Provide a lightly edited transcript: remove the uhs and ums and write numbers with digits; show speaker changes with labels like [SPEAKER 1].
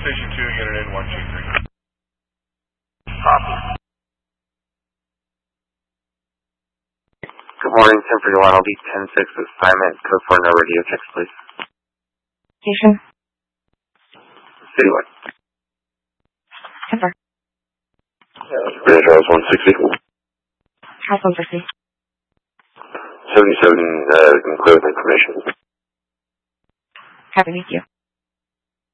[SPEAKER 1] Station 2, unit in 123.
[SPEAKER 2] Copy. Good morning, Temporary Line LD 106 assignment, code 4, no radio checks, please.
[SPEAKER 3] Station.
[SPEAKER 2] Citywide.
[SPEAKER 3] Temper.
[SPEAKER 2] Bridge House 160.
[SPEAKER 3] House 160.
[SPEAKER 2] 77, included information.
[SPEAKER 3] Happy to meet you.